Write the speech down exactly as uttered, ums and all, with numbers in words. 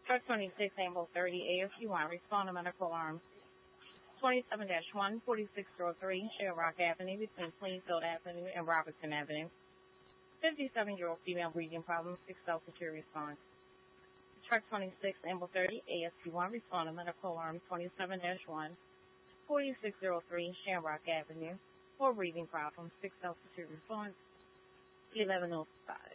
Truck twenty-six, Amble thirty, A F U one, respond to medical alarm twenty-seven dash one forty-six oh three, Shamrock Avenue, between Plainfield Avenue and Robertson Avenue. fifty-seven-year-old female breathing problems, six security response. Truck twenty-six, Amble thirty, A S P one, respond to medical alarm twenty-seven dash one forty-six oh three, Shamrock Avenue, for breathing problems, six security response, eleven oh five.